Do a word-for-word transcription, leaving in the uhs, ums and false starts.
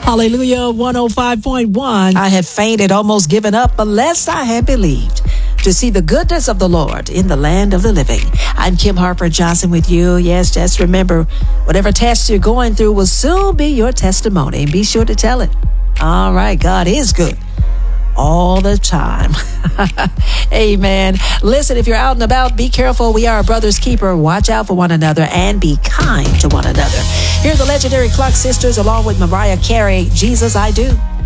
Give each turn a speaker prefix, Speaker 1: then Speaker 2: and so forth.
Speaker 1: Hallelujah, one oh five point one.
Speaker 2: I had fainted, almost given up, unless I had believed to see the goodness of the Lord in the land of the living. I'm Kim Harper Johnson with you. Yes, just remember, whatever test you're going through will soon be your testimony. Be sure to tell it. All right, God is good all the time. Amen. Listen, if you're out and about, be careful. We are a brother's keeper. Watch out for one another and be kind to one another. Here are the legendary Clark sisters along with Mariah Carey. Jesus, I Do.